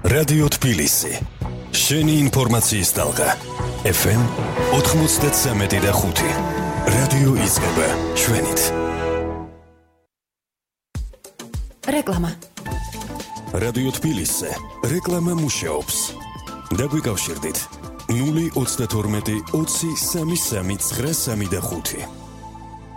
რადიო თბილისი. შენი ინფორმაციის ტალღა. FM 93.5. რადიო იწყება ჩვენით. რეკლამა. რადიო თბილისზე რეკლამა მუშაობს. დაგვიკავშირდით 032 20 33 935.